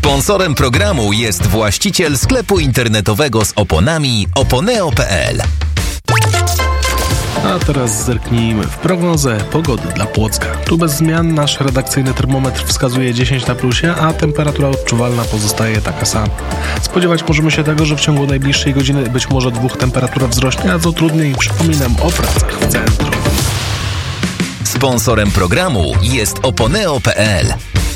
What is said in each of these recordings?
Sponsorem programu jest właściciel sklepu internetowego z oponami oponeo.pl. A teraz zerknijmy w prognozę pogody dla Płocka. Tu bez zmian nasz redakcyjny termometr wskazuje 10 na plusie, a temperatura odczuwalna pozostaje taka sama. Spodziewać możemy się tego, że w ciągu najbliższej godziny być może 2 temperatura wzrośnie, a co trudniej przypominam o pracach w centrum. Sponsorem programu jest oponeo.pl.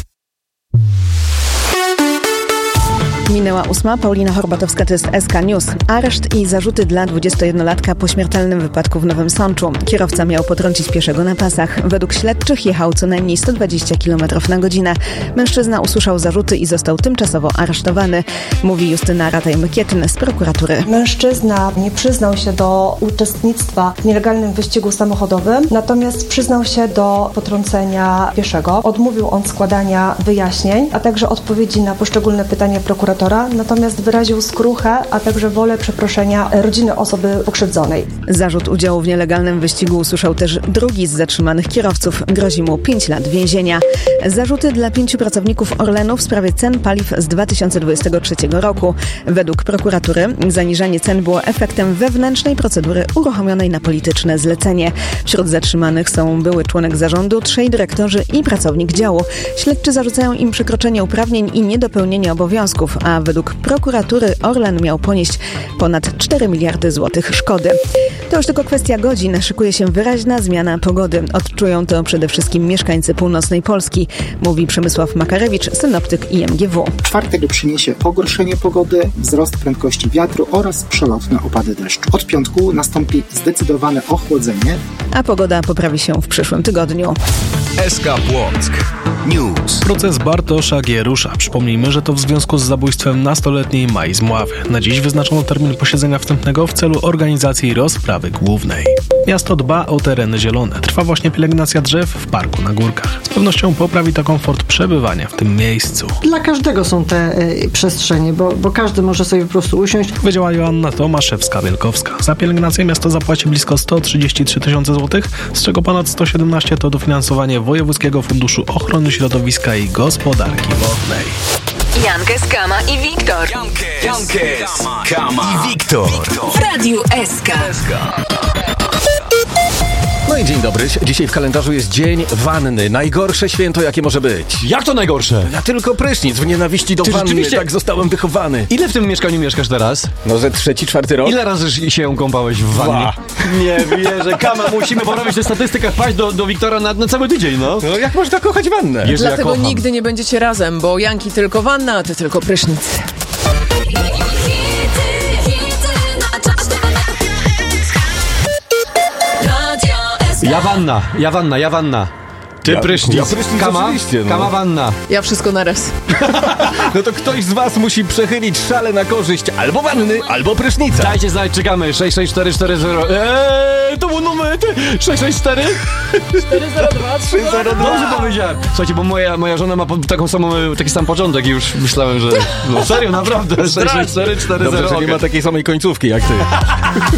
Minęła 8. Paulina Horbatowska, to jest SK News. Areszt i zarzuty dla 21-latka po śmiertelnym wypadku w Nowym Sączu. Kierowca miał potrącić pieszego na pasach. Według śledczych jechał co najmniej 120 km na godzinę. Mężczyzna usłyszał zarzuty i został tymczasowo aresztowany, mówi Justyna Rataj-Mykietyn z prokuratury. Mężczyzna nie przyznał się do uczestnictwa w nielegalnym wyścigu samochodowym, natomiast przyznał się do potrącenia pieszego. Odmówił on składania wyjaśnień, a także odpowiedzi na poszczególne pytania prokuratora, natomiast wyraził skruchę, a także wolę przeproszenia rodziny osoby pokrzywdzonej. Zarzut udziału w nielegalnym wyścigu usłyszał też drugi z zatrzymanych kierowców. Grozi mu 5 lat więzienia. Zarzuty dla 5 pracowników Orlenu w sprawie cen paliw z 2023 roku. Według prokuratury zaniżanie cen było efektem wewnętrznej procedury uruchomionej na polityczne zlecenie. Wśród zatrzymanych są były członek zarządu, 3 dyrektorzy i pracownik działu. Śledczy zarzucają im przekroczenie uprawnień i niedopełnienie obowiązków, a według prokuratury Orlen miał ponieść ponad 4 miliardy złotych szkody. To już tylko kwestia godzin. Szykuje się wyraźna zmiana pogody. Odczują to przede wszystkim mieszkańcy północnej Polski, mówi Przemysław Makarewicz, synoptyk IMGW. Czwartek przyniesie pogorszenie pogody, wzrost prędkości wiatru oraz przelotne opady deszczu. Od piątku nastąpi zdecydowane ochłodzenie, a pogoda poprawi się w przyszłym tygodniu. SK Płock News. Proces Bartosza G. rusza. Przypomnijmy, że to w związku z zabójstwem nastoletniej Mai z Mławy. Na dziś wyznaczono termin posiedzenia wstępnego w celu organizacji rozprawy głównej. Miasto dba o tereny zielone. Trwa właśnie pielęgnacja drzew w parku na Górkach. Z pewnością poprawi to komfort przebywania w tym miejscu. Dla każdego są te przestrzenie, bo każdy może sobie po prostu usiąść. Powiedziała Joanna Tomaszewska-Wielkowska. Za pielęgnację miasto zapłaci blisko 133 tysiące złotych, z czego ponad 117 to dofinansowanie Wojewódzkiego Funduszu Ochrony Środowiska i Gospodarki Wodnej. Jankes, Kama i Wiktor. Jankes, Kama i Wiktor. W Radiu SK. No i dzień dobry. Dzisiaj w kalendarzu jest Dzień Wanny. Najgorsze święto, jakie może być. Jak to najgorsze? Ja tylko prysznic w nienawiści do wanny. Rzeczywiście... Tak zostałem wychowany. Ile w tym mieszkaniu mieszkasz teraz? No ze 3-4 rok. Ile razy się kąpałeś w wannie? Nie wierzę. Kama, musimy poprawić tę statystykę. Wpaść do Wiktora na cały tydzień, no. No jak można kochać wannę? Jezu, Dlatego ja nigdy nie będziecie razem, bo Janki tylko wanna, a ty tylko prysznic. Ja wanna. Ty prysznic. Ja prysznic Kama, oczywiście, no. Kama wanna. Ja wszystko naraz. No to ktoś z was musi przechylić szale na korzyść albo wanny, albo prysznica. Dajcie znać, czekamy. 66440. To był numer 664 402 302. Dobrze powiedziałem. Słuchajcie, bo moja żona ma taki sam początek i już myślałem, że... No serio, naprawdę. 66440. Dobrze, że nie ma takiej samej końcówki jak ty.